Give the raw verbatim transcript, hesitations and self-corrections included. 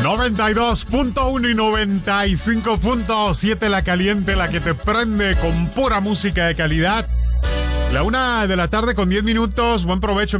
noventa y dos punto uno y noventa y cinco punto siete La Caliente, la que te prende con pura música de calidad. La una de la tarde con diez minutos. Buen provecho.